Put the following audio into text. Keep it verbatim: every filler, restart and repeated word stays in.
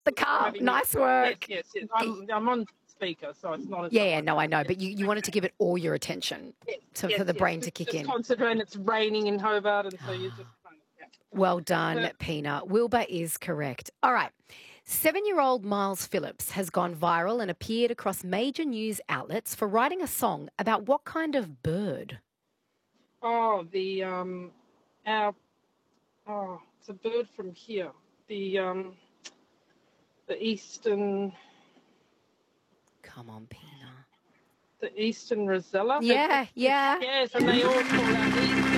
The car. Having- Nice work. Yes, yes, yes. I'm, I'm on speaker, so it's not. As Yeah, loud. yeah, no, I know, but you, you wanted to give it all your attention Yes, to, yes, for the yes. brain to Just- kick just in. Considering it's raining in Hobart, and so you just. Yeah. Well done, Yeah. Pina. Wilbur is correct. All right. Seven-year-old Miles Phillips has gone viral and appeared across major news outlets for writing a song about what kind of bird? Oh, the um, our oh, it's a bird from here. The um, the eastern, Come on, Pina. the eastern rosella. Yeah, yeah. Yes, and they all call out east.